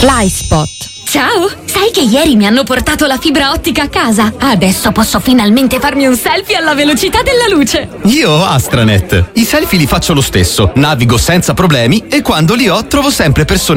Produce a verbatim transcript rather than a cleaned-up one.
L'iSpot. Ciao, sai che ieri mi hanno portato la fibra ottica a casa? Adesso posso finalmente farmi un selfie alla velocità della luce. Io ho Astranet. I selfie li faccio lo stesso, navigo senza problemi e quando li ho trovo sempre persone